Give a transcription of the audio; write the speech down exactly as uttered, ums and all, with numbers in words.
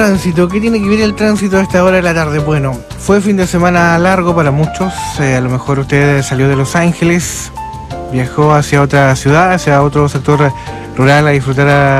Tránsito, ¿qué tiene que ver el tránsito a esta hora de la tarde? Bueno, fue fin de semana largo para muchos, eh, a lo mejor usted salió de Los Ángeles, viajó hacia otra ciudad, hacia otro sector rural a disfrutar a